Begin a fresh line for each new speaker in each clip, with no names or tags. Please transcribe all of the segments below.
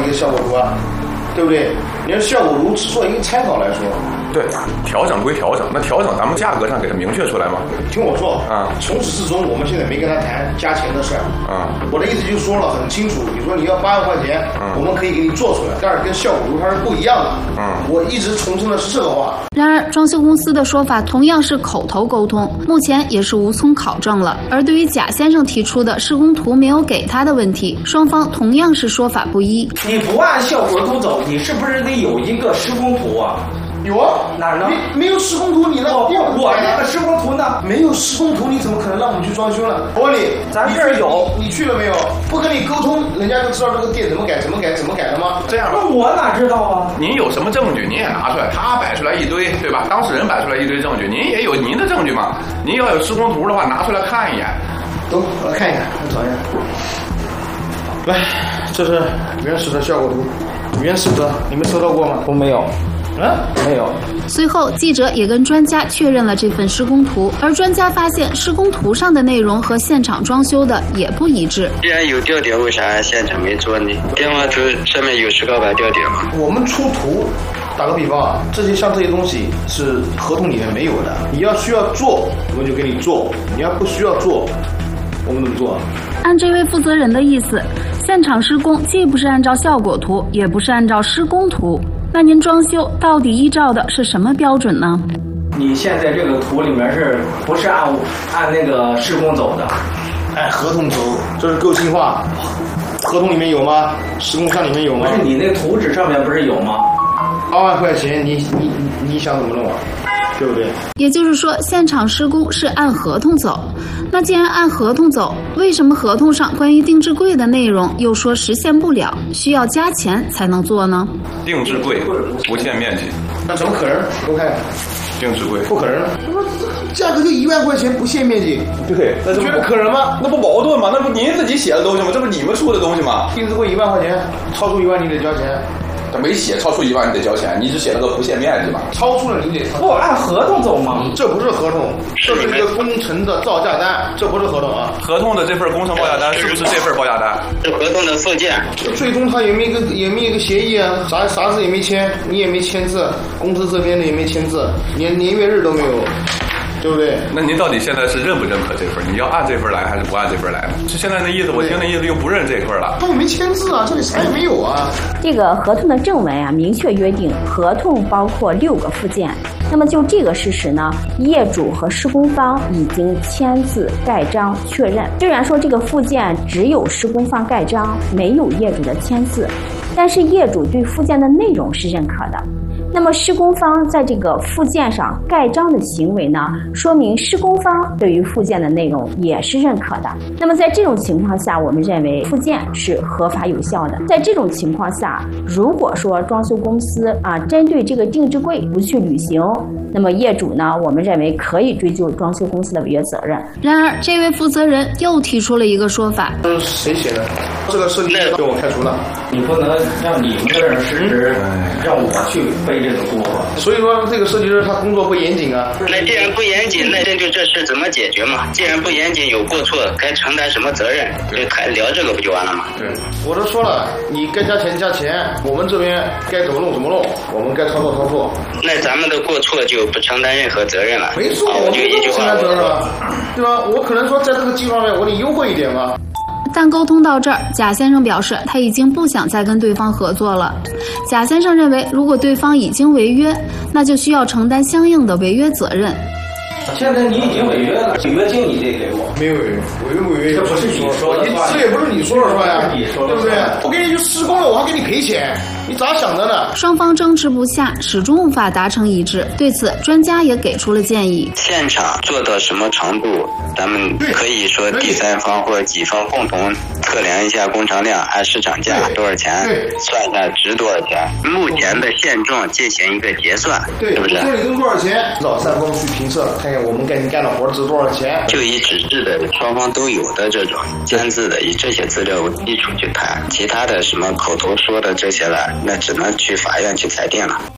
一个效果图啊，对不对？你要效果图只做一个参考来说。
对，调整归调整，那调整咱们价格上给它明确出来吗？
听我说啊，从始至终我们现在没跟他谈加钱的事儿。我的意思就说了很清楚，你说你要8万块钱，我们可以给你做出来，但是跟效果图它是不一样的。我一直重申的是这个话。
然而，装修公司的说法同样是口头沟通，目前也是无从考证了。而对于贾先生提出的施工图没有给他的问题，双方同样是说法不一。
你不按效果图走，你是不是得有一个施工图啊？
有啊，
哪儿呢？
没有施工图，你那
我那个施工图呢？
没有施工图，你怎么可能让我们去装修呢？我问你，
咱这儿有，
你去了没有？不跟你沟通，人家就知道这个店怎么改的吗？这样，
那我哪知道啊？
您有什么证据，您也拿出来。他摆出来一堆，对吧？当事人摆出来一堆证据，您也有您的证据嘛？您要有施工图的话，拿出来看一眼。
走，我来看一看，我找一下。来，这是原始的效果图，原始的，你们收到过吗？
我没有。没有。
随后，记者也跟专家确认了这份施工图，而专家发现施工图上的内容和现场装修的也不一致。
既然有吊点，为啥现场没做呢？电话图上面有石膏板吊点吗？
我们出图，打个比方啊，这些东西是合同里面没有的。你要需要做，我们就给你做；你要不需要做，我们怎么做？
按这位负责人的意思，现场施工既不是按照效果图，也不是按照施工图。那您装修到底依照的是什么标准呢？
你现在这个图里面不是按那个施工走的？
按合同走，这是个性化。合同里面有吗？施工上里面有吗？
不是，你那图纸上面不是有吗
？8万块钱，你想怎么弄啊？对不对？
也就是说，现场施工是按合同走。那既然按合同走，为什么合同上关于定制柜的内容又说实现不了，需要加钱才能做呢？
定制柜不限面积，
那怎么可能？给我看看。
定制柜
不可能，价格就1万块钱不限面积。
对，那
觉得可能吗？
那不矛盾吗？那不您自己写的东西吗？这不是你们出的东西吗？
定制柜1万块钱，超出1万你得交钱。
他没写超出1万你得交钱，你只写了个不限面积嘛。
超出了你得
不按合同走吗？
这不是合同，这是一个工程的造价单，这不是合同啊。
合同的这份工程报价单是不是这份报价单？
是合同的附件。
最终他也没一个协议啊，啥字也没签，你也没签字，公司这边的也没签字，连年月日都没有。对不对？
那您到底现在是认不认可这份？你要按这份来还是不按这份来？是现在那意思，我听那意思又不认这份了。
他也没签字啊，这里啥也没有啊。
这个合同的正文啊，明确约定合同包括6个附件。那么就这个事实呢，业主和施工方已经签字盖章确认。虽然说这个附件只有施工方盖章，没有业主的签字，但是业主对附件的内容是认可的。那么施工方在这个附件上盖章的行为呢，说明施工方对于附件的内容也是认可的。那么在这种情况下，我们认为附件是合法有效的。在这种情况下，如果说装修公司针对这个定制柜不去履行，那么业主呢，我们认为可以追究装修公司的违约责任。
然而，这位负责人又提出了一个说法：
这是谁写的？这个设计师被我开除了。
你不能让你们的人失职，让我去背这个锅。
所以说，这个设计师他工作不严谨啊。
那既然不严谨，那针对这事怎么解决嘛？既然不严谨，有过错，该承担什么责任？就聊这个不就完了吗？
对，我都说了，你该加钱加钱，我们这边该怎么弄怎么弄，我们该操作操作。
那咱们的过错就不承担任何责任了。
没错，
我就一句话，
对吧？我可能说在这个基础上面，我得优惠一点嘛。
但沟通到这儿，贾先生表示他已经不想再跟对方合作了。贾先生认为，如果对方已经违约，那就需要承担相应的违约责任。
现在你已经违约了，违约金你得给我。
没有违约，
这不是你说的话，
这也不是你说了算呀，
对
不对？我给你去施工了，我还给你赔钱，你咋想的呢？
双方争执不下，始终无法达成一致。对此，专家也给出了建议：
现场做到什么程度，咱们可以说第三方或者几方共同测量一下工程量，按市场价多少钱，算一下值多少钱，目前的现状进行一个结算，
对
是不是？
这里都多少钱？找三方去评测，看看我们给你干的活值多少钱。
就以纸质的双方都有的这种签字的，以这些资料为基础去谈，其他的什么口头说的这些了，那只能去法院去裁定了。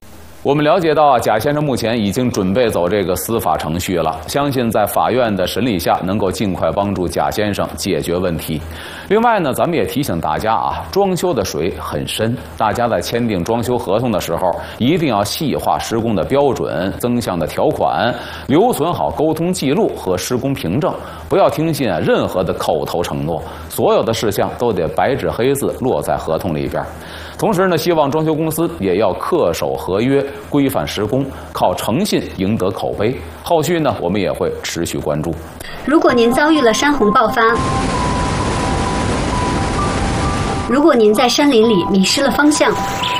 我们了解到啊，贾先生目前已经准备走这个司法程序了，相信在法院的审理下，能够尽快帮助贾先生解决问题。另外呢，咱们也提醒大家啊，装修的水很深，大家在签订装修合同的时候，一定要细化施工的标准、增项的条款，留存好沟通记录和施工凭证，不要听信任何的口头承诺，所有的事项都得白纸黑字落在合同里边。同时呢，希望装修公司也要恪守合约，规范施工，靠诚信赢得口碑。后续呢，我们也会持续关注。
如果您遭遇了山洪爆发，如果您在山林里迷失了方向，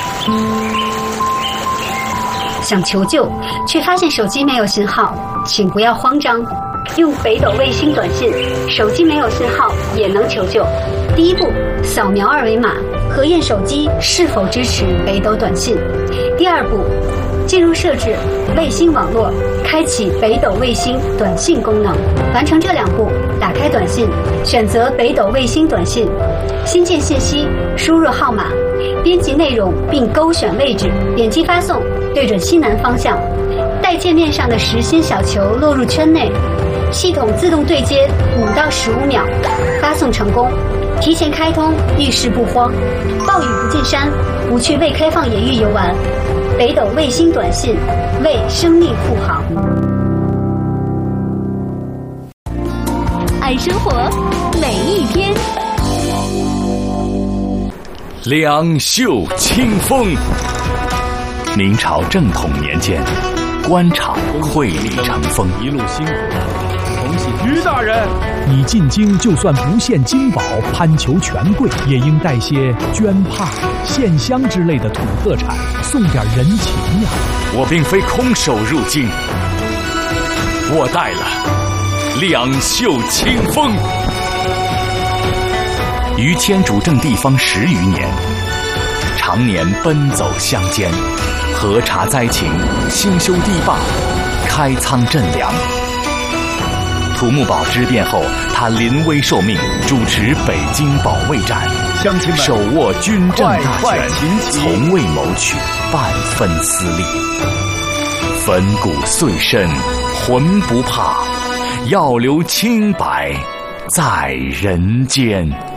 想求救却发现手机没有信号，请不要慌张，用北斗卫星短信，手机没有信号也能求救。第一步，扫描二维码，核验手机是否支持北斗短信。第二步，进入设置卫星网络，开启北斗卫星短信功能。完成这2步，打开短信，选择北斗卫星短信，新建信息，输入号码，编辑内容并勾选位置，点击发送，对准西南方向，待界面上的实心小球落入圈内，系统自动对接5到15秒，发送成功。提前开通，遇事不慌，暴雨不进山，不去未开放野域游玩。北斗卫星短信，为生命护航。
爱生活，每一天。
两袖清风。明朝正统年间，官场汇丽成风，
一路辛苦。于大人，你进京就算不献金宝，攀求权贵，也应带些绢帕、线香之类的土特产，送点人情呀。
我并非空手入京，我带了两袖清风。于谦主政地方10余年，常年奔走乡间，核查灾情，兴修堤坝，开仓赈粮。土木堡之变后，他临危受命，主持北京保卫战，乡亲们手握军政大权，从未谋取半分私利。粉骨碎身，浑不怕，要留清白在人间。